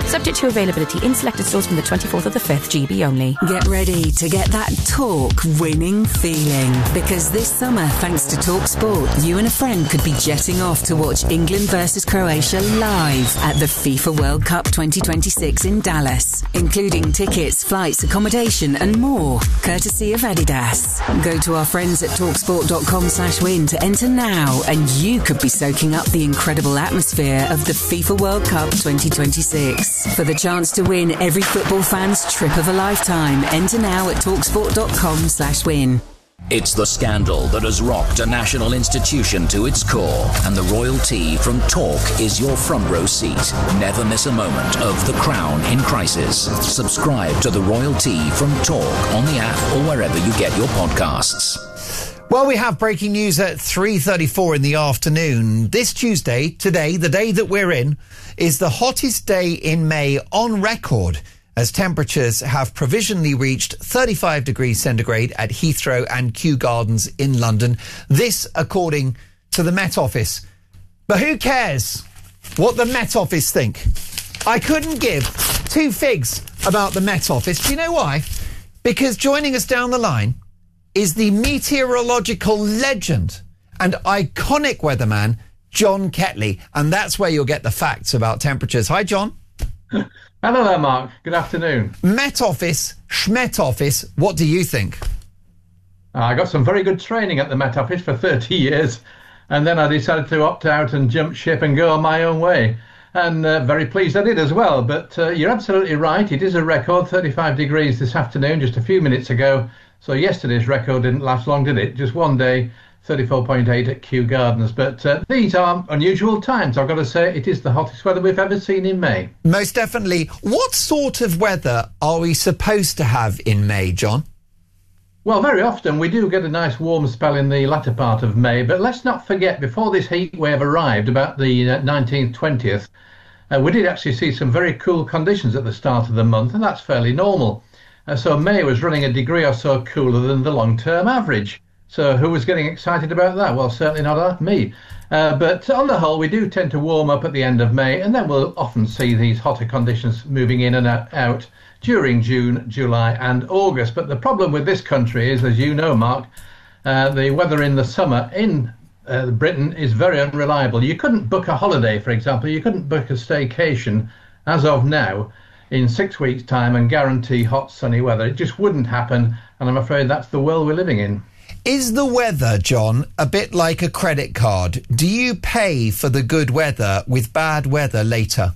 Subject to availability in selected stores from the twenty-fourth of the fifth, G B only. Get ready to get that talk winning feeling. Because this summer, thanks to Talk Sport, you and a friend could be jetting off to watch England versus Croatia live at the FIFA World Cup twenty twenty-six in Dallas, including tickets, flights, accommodation and more, courtesy of Adidas. Go to our friends at talksport.com slash win to enter now, and you could be soaking up the incredible atmosphere of the FIFA World Cup twenty twenty-six. For the chance to win every football fan's trip of a lifetime, enter now at talksport.com slash win. It's the scandal that has rocked a national institution to its core, and the royalty from Talk is your front row seat. Never miss a moment of The Crown in crisis. Subscribe to the royalty from Talk on the app or wherever you get your podcasts. Well, we have breaking news at three thirty-four in the afternoon. This Tuesday, today, the day that we're in, is the hottest day in May on record, as temperatures have provisionally reached thirty-five degrees centigrade at Heathrow and Kew Gardens in London. This, according to the Met Office. But who cares what the Met Office think? I couldn't give two figs about the Met Office. Do you know why? Because joining us down the line is the meteorological legend and iconic weatherman, John Ketley. And that's where you'll get the facts about temperatures. Hi, John. Hello there, Mark. Good afternoon. Met Office, Schmet Office, what do you think? Uh, I got some very good training at the Met Office for thirty years, and then I decided to opt out and jump ship and go on my own way. And uh, very pleased I did as well. But uh, you're absolutely right. It is a record, thirty-five degrees this afternoon, just a few minutes ago. So yesterday's record didn't last long, did it? Just one day, thirty-four point eight at Kew Gardens. But uh, these are unusual times. I've got to say, it is the hottest weather we've ever seen in May. Most definitely. What sort of weather are we supposed to have in May, John? Well, very often we do get a nice warm spell in the latter part of May. But let's not forget, before this heat wave arrived, about the uh, nineteenth, twentieth, uh, we did actually see some very cool conditions at the start of the month, and that's fairly normal. Uh, so May was running a degree or so cooler than the long-term average. So who was getting excited about that? Well, certainly not uh, me. Uh, but on the whole, we do tend to warm up at the end of May, and then we'll often see these hotter conditions moving in and out during June, July and August. But the problem with this country is, as you know, Mark, uh, the weather in the summer in uh, Britain is very unreliable. You couldn't book a holiday, for example. You couldn't book a staycation as of now in six weeks' time and guarantee hot, sunny weather. It just wouldn't happen, and I'm afraid that's the world we're living in. Is the weather, John, a bit like a credit card? Do you pay for the good weather with bad weather later?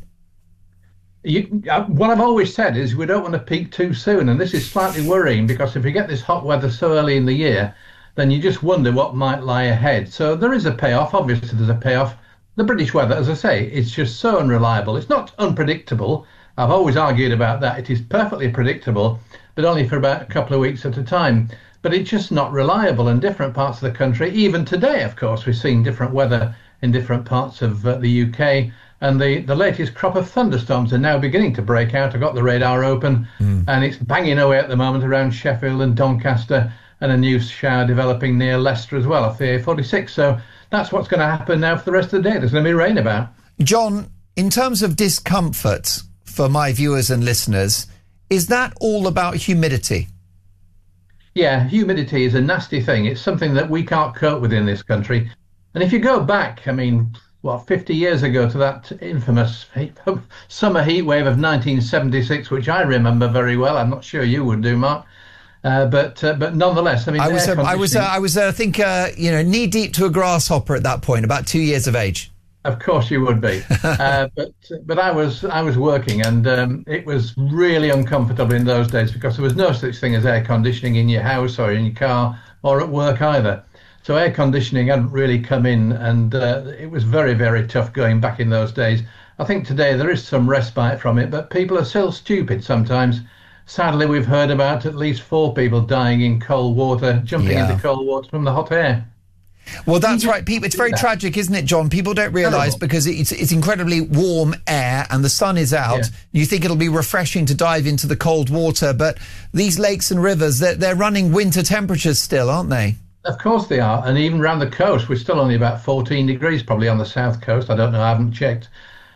You, uh, what I've always said is we don't want to peak too soon, and this is slightly worrying because if you get this hot weather so early in the year, then you just wonder what might lie ahead. So there is a payoff. Obviously, there's a payoff. The British weather, as I say, it's just so unreliable. It's not unpredictable. I've always argued about that. It is perfectly predictable, but only for about a couple of weeks at a time. But it's just not reliable in different parts of the country. Even today, of course, we're seeing different weather in different parts of uh, the U K. And the, the latest crop of thunderstorms are now beginning to break out. I've got the radar open, mm. and it's banging away at the moment around Sheffield and Doncaster, and a new shower developing near Leicester as well, off the A forty-six. So that's what's going to happen now for the rest of the day. There's going to be rain about. John, in terms of discomfort for my viewers and listeners, is that all about humidity? Yeah, humidity is a nasty thing. It's something that we can't cope with in this country. And if you go back, I mean, what, fifty years ago to that infamous heat, summer heat wave of nineteen seventy-six, which I remember very well. I'm not sure you would do, Mark. Uh, but uh, but nonetheless, I mean, I was uh, I was uh, I was uh, I think uh, you know, knee deep to a grasshopper at that point, about two years of age. Of course you would be, uh, but but I was I was working, and um, it was really uncomfortable in those days because there was no such thing as air conditioning in your house or in your car or at work either. So air conditioning hadn't really come in, and uh, it was very very tough going back in those days. I think today there is some respite from it, but people are still stupid sometimes. Sadly, we've heard about at least four people dying in cold water, jumping yeah. into cold water from the hot air. Well, that's right. People, it's very tragic, isn't it, John? People don't realise because it's it's incredibly warm air and the sun is out. Yeah. You think it'll be refreshing to dive into the cold water, but these lakes and rivers, they're, they're running winter temperatures still, aren't they? Of course they are. And even around the coast, we're still only about fourteen degrees, probably on the south coast. I don't know. I haven't checked.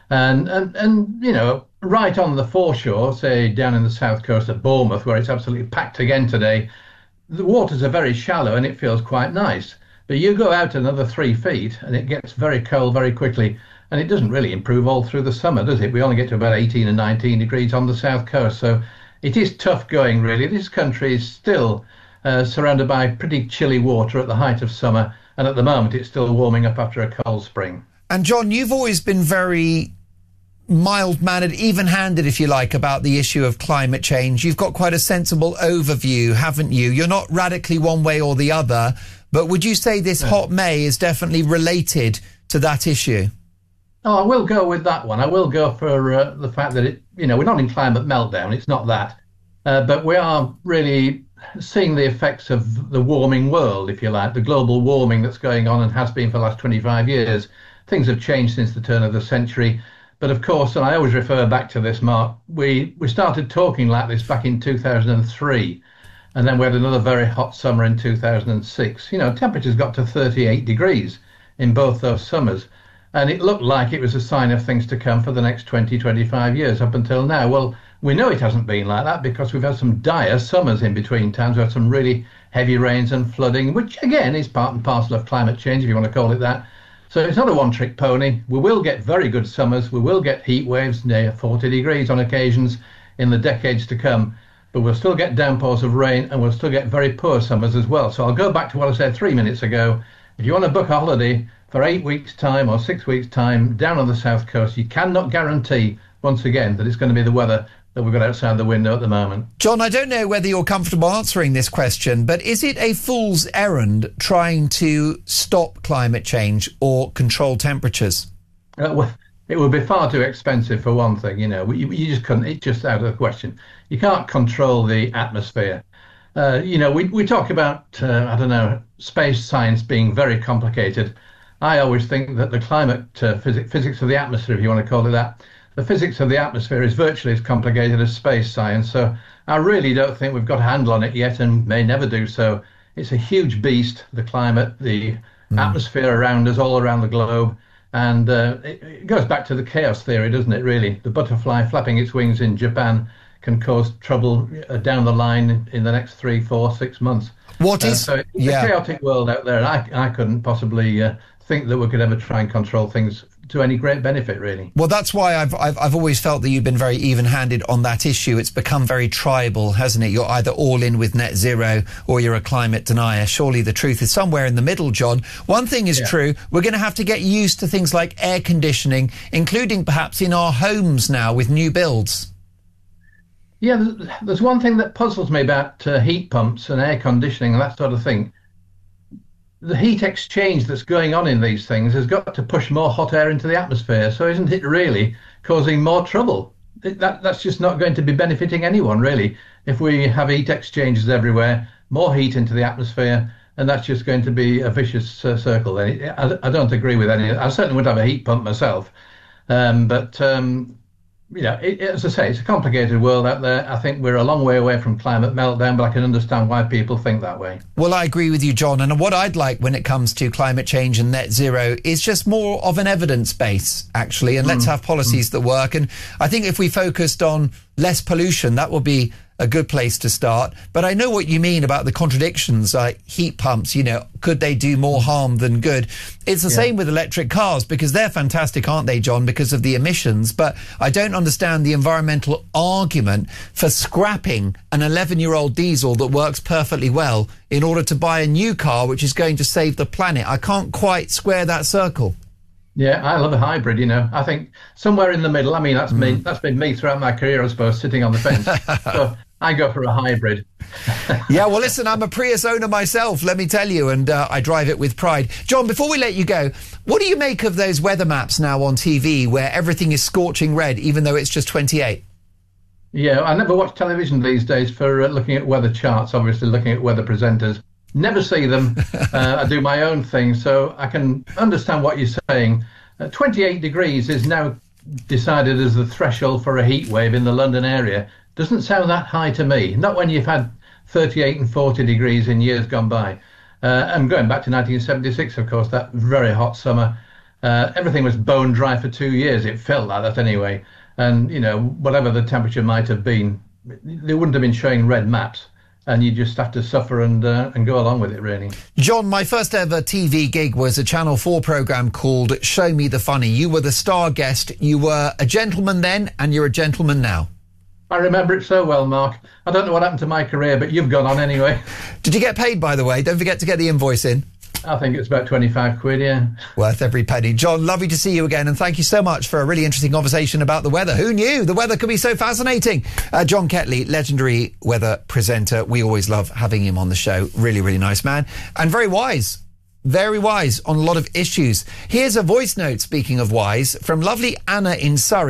And, and, and you know, right on the foreshore, say down in the south coast of Bournemouth, where it's absolutely packed again today, the waters are very shallow and it feels quite nice. But you go out another three feet and it gets very cold very quickly. And it doesn't really improve all through the summer, does it? We only get to about eighteen and nineteen degrees on the south coast. So it is tough going, really. This country is still uh, surrounded by pretty chilly water at the height of summer. And at the moment, it's still warming up after a cold spring. And John, you've always been very mild-mannered, even-handed, if you like, about the issue of climate change. You've got quite a sensible overview, haven't you? You're not radically one way or the other, but would you say this No. hot May is definitely related to that issue? Oh, I will go with that one. I will go for uh, the fact that, it, you know, we're not in climate meltdown. It's not that. Uh, but we are really seeing the effects of the warming world, if you like, the global warming that's going on and has been for the last twenty-five years. Things have changed since the turn of the century. But of course, and I always refer back to this, Mark, we, we started talking like this back in two thousand three. And then we had another very hot summer in two thousand six. You know, temperatures got to thirty-eight degrees in both those summers. And it looked like it was a sign of things to come for the next twenty, twenty-five years up until now. Well, we know it hasn't been like that because we've had some dire summers in between times. We've had some really heavy rains and flooding, which again is part and parcel of climate change, if you want to call it that. So it's not a one-trick pony. We will get very good summers. We will get heat waves near forty degrees on occasions in the decades to come. But we'll still get downpours of rain and we'll still get very poor summers as well. So I'll go back to what I said three minutes ago. If you want to book a holiday for eight weeks' time or six weeks' time down on the south coast, you cannot guarantee, once again, that it's going to be the weather that we've got outside the window at the moment. John, I don't know whether you're comfortable answering this question, but is it a fool's errand trying to stop climate change or control temperatures? Uh, well, it would be far too expensive for one thing, you know. You, you just couldn't, it's just out of the question. You can't control the atmosphere. Uh, you know, we, we talk about, uh, I don't know, space science being very complicated. I always think that the climate uh, phys- physics of the atmosphere, if you want to call it that, the physics of the atmosphere is virtually as complicated as space science. So I really don't think we've got a handle on it yet and may never do so. It's a huge beast, the climate, the mm. atmosphere around us, all around the globe. And uh, it, it goes back to the chaos theory, doesn't it, really? The butterfly flapping its wings in Japan can cause trouble uh, down the line in the next three, four, six months. What is... Uh, so it's yeah. a chaotic world out there, and I, I couldn't possibly uh, think that we could ever try and control things to any great benefit, really. Well, that's why I've, I've I've always felt that you've been very even-handed on that issue. It's become very tribal, hasn't it? You're either all in with net zero or you're a climate denier. Surely the truth is somewhere in the middle, John. One thing is Yeah. true. We're going to have to get used to things like air conditioning, including perhaps in our homes now with new builds. Yeah, there's, there's one thing that puzzles me about uh, heat pumps and air conditioning and that sort of thing. The heat exchange that's going on in these things has got to push more hot air into the atmosphere. So isn't it really causing more trouble? It, that, that's just not going to be benefiting anyone, really. If we have heat exchanges everywhere, more heat into the atmosphere, and that's just going to be a vicious uh, circle. Then I, I don't agree with any. I certainly would have a heat pump myself. Um, but, um, you know, it, as I say, it's a complicated world out there. I think we're a long way away from climate meltdown, but I can understand why people think that way. Well, I agree with you, John. And what I'd like when it comes to climate change and net zero is just more of an evidence base, actually. And mm. let's have policies mm. that work. And I think if we focused on less pollution, that would be a good place to start. But I know what you mean about the contradictions, like heat pumps, you know, could they do more harm than good? It's the yeah. same with electric cars, because they're fantastic, aren't they, John, because of the emissions. But I don't understand the environmental argument for scrapping an eleven-year-old diesel that works perfectly well in order to buy a new car which is going to save the planet. I can't quite square that circle. Yeah, I love a hybrid, you know. I think somewhere in the middle, I mean, that's mm. me. That's been me throughout my career, I suppose, sitting on the fence. So I go for a hybrid. Yeah, well, listen, I'm a Prius owner myself, let me tell you, and uh, I drive it with pride. John, before we let you go, what do you make of those weather maps now on T V where everything is scorching red, even though it's just twenty-eight? Yeah, I never watch television these days for uh, looking at weather charts, obviously looking at weather presenters. Never see them. uh, I do my own thing, so I can understand what you're saying. Uh, twenty-eight degrees is now decided as the threshold for a heat wave in the London area. Doesn't sound that high to me. Not when you've had thirty-eight and forty degrees in years gone by. Uh, and going back to nineteen seventy-six, of course, that very hot summer. Uh, everything was bone dry for two years. It felt like that anyway. And, you know, whatever the temperature might have been, they wouldn't have been showing red maps. And you just have to suffer and uh, and go along with it, really. John, my first ever T V gig was a Channel four programme called Show Me the Funny. You were the star guest. You were a gentleman then, and you're a gentleman now. I remember it so well, Mark. I don't know what happened to my career, but you've gone on anyway. Did you get paid, by the way? Don't forget to get the invoice in. I think it's about twenty-five quid, yeah. Worth every penny. John, lovely to see you again, and thank you so much for a really interesting conversation about the weather. Who knew the weather could be so fascinating? Uh, John Ketley, legendary weather presenter. We always love having him on the show. Really, really nice man. And very wise. Very wise on a lot of issues. Here's a voice note, speaking of wise, from lovely Anna in Surrey.